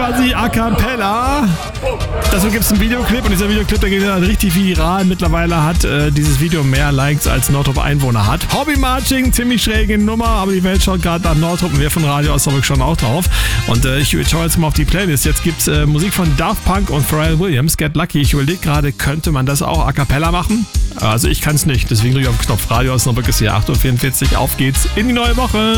quasi a cappella. Dazu gibt es einen Videoclip und dieser Videoclip, der geht halt richtig viral. Mittlerweile hat dieses Video mehr Likes als Nordtrup Einwohner hat. Hobby-Marching, ziemlich schräge Nummer, aber die Welt schaut gerade nach Nordtrup und wir von Radio Osnabrück schon auch drauf. Und ich schaue jetzt mal auf die Playlist. Jetzt gibt es Musik von Daft Punk und Pharrell Williams, Get Lucky. Ich überlege gerade, könnte man das auch a cappella machen? Also ich kann es nicht, deswegen drücke ich auf den Knopf. Radio Osnabrück ist hier 8:44 Uhr. Auf geht's in die neue Woche.